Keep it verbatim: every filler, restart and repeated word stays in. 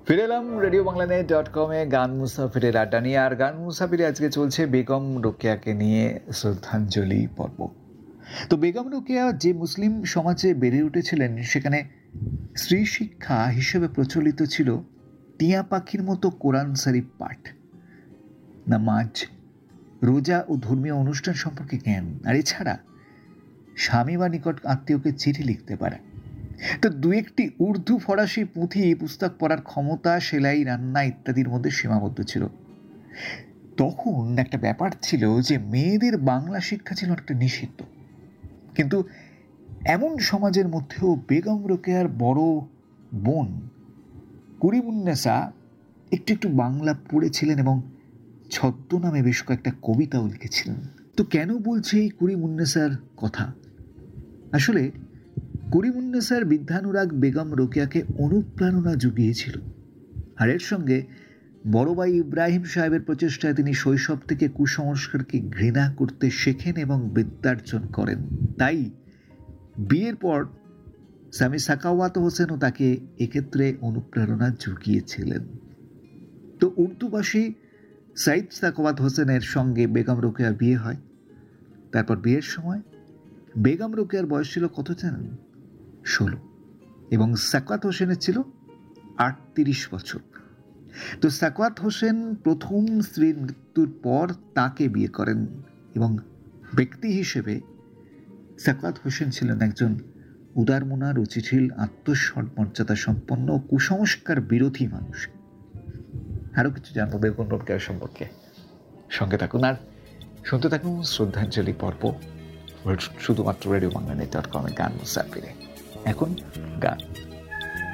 ফিরে এলাম radio Bangla net dot কমে গান মুসাফিরের আড্ডা নিয়ে। আর গান মুসাফিরে আজকে চলছে বেগম রোকেয়াকে নিয়ে শ্রদ্ধাঞ্জলি পর্ব। তো বেগম রোকেয়া যে মুসলিম সমাজে বেড়ে উঠেছিলেন, সেখানে স্ত্রী শিক্ষা হিসেবে প্রচলিত ছিল টিয়া পাখির মতো কোরআন শরীফ পাঠ, নামাজ, রোজা ও ধর্মীয় অনুষ্ঠান সম্পর্কে জ্ঞান, আর এছাড়া স্বামী বা নিকট আত্মীয়কে চিঠি লিখতে পারে। তো দু একটি উর্দু ফরাসি পুঁথি পুস্তক পড়ার ক্ষমতা, সেলাই, রান্না ইত্যাদির মধ্যে সীমাবদ্ধ ছিল। তখন একটা ব্যাপার ছিল যে মেয়েদের বাংলা শিক্ষা ছিল একটা নিষিদ্ধ। কিন্তু এমন সমাজের মধ্যেও বেগম রোকেয়ার বড় বোন করিমুন্নেসা একটু একটু বাংলা পড়েছিলেন এবং ছদ্মনামে বেশ কয়েকটা কবিতাও লিখেছিলেন। তো কেন বলছে এই করিমুন্নেসার কথা? আসলে করিমুন্নেসার বিদ্যানুরাগ বেগম রোকেয়াকে অনুপ্রেরণা জুগিয়েছিল। আর এর সঙ্গে বড় ভাই ইব্রাহিম সাহেবের প্রচেষ্টায় তিনি শৈশব থেকে কুসংস্কারকে ঘৃণা করতে শেখেন এবং বিদ্যার্জন করেন। তাই বিয়ের পর স্বামী সাখাওয়াত হোসেনও তাকে এক্ষেত্রে অনুপ্রেরণা জুগিয়েছিলেন। তো উর্দুভাষী সাইদ সাখাওয়াত হোসেনের সঙ্গে বেগম রোকেয়ার বিয়ে হয়। তারপর বিয়ের সময় বেগম রোকেয়ার বয়স ছিল কত জানেন? ষোলো, এবং সাখাওয়াত হোসেনের ছিল আটত্রিশ বছর। তো সাখাওয়াত হোসেন প্রথম স্ত্রীর মৃত্যুর পর তাকে বিয়ে করেন, এবং ব্যক্তি হিসেবে সাখাওয়াত হোসেন ছিলেন একজন উদারমনা, রুচিশীল, আত্মসম্মর্যাদা সম্পন্ন, কুসংস্কার বিরোধী মানুষ। আরও কিছু জানবো বেগম রোকেয়া সম্পর্কে, সঙ্গে থাকুন আর শুনতে থাকুন শ্রদ্ধাঞ্জলি পর্ব শুধুমাত্র রেডিও বাংলা নেট ডট কমে গান মুসাফিরে। এখন গান।